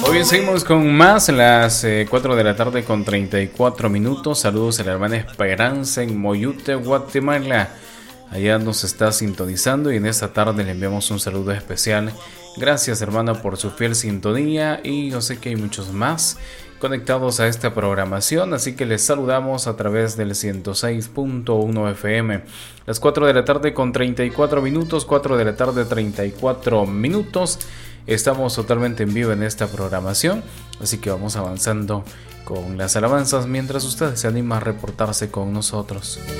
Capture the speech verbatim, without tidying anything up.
Muy bien, seguimos con más en las eh, cuatro de la tarde con treinta y cuatro minutos. Saludos a la hermana Esperanza en Moyute, Guatemala. Allá nos está sintonizando y en esta tarde le enviamos un saludo especial. Gracias, hermana, por su fiel sintonía, y yo sé que hay muchos más conectados a esta programación, así que les saludamos a través del ciento seis punto uno F M. Las cuatro de la tarde con treinta y cuatro minutos, cuatro de la tarde treinta y cuatro minutos. Estamos totalmente en vivo en esta programación, así que vamos avanzando con las alabanzas mientras usted se anima a reportarse con nosotros.